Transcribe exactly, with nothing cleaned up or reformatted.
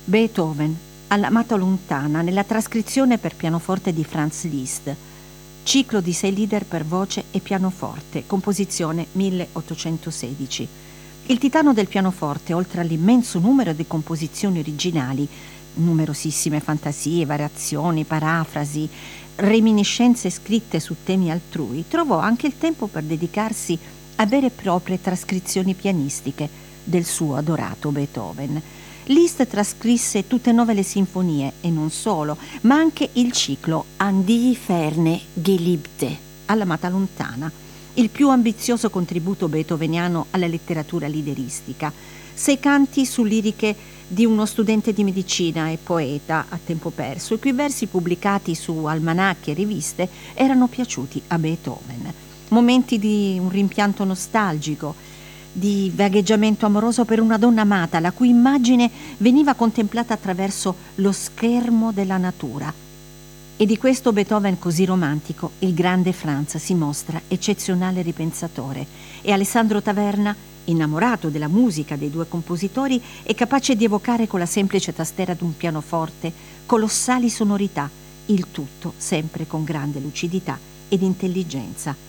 Beethoven, all'amata lontana, nella trascrizione per pianoforte di Franz Liszt. Ciclo di sei lieder per voce e pianoforte, composizione milleottocentosedici. Il titano del pianoforte, oltre all'immenso numero di composizioni originali, numerosissime fantasie, variazioni, parafrasi, reminiscenze scritte su temi altrui, trovò anche il tempo per dedicarsi a vere e proprie trascrizioni pianistiche del suo adorato Beethoven. Liszt trascrisse tutte e nove le sinfonie, e non solo, ma anche il ciclo An die ferne Geliebte, all'amata lontana, il più ambizioso contributo beethoveniano alla letteratura lideristica. Sei canti su liriche di uno studente di medicina e poeta a tempo perso, i cui versi pubblicati su almanacchi e riviste erano piaciuti a Beethoven. Momenti di un rimpianto nostalgico, di vagheggiamento amoroso per una donna amata, la cui immagine veniva contemplata attraverso lo schermo della natura. E di questo Beethoven così romantico, il grande Franz si mostra eccezionale ripensatore, e Alessandro Taverna, innamorato della musica dei due compositori, è capace di evocare con la semplice tastiera d'un pianoforte colossali sonorità, il tutto sempre con grande lucidità ed intelligenza.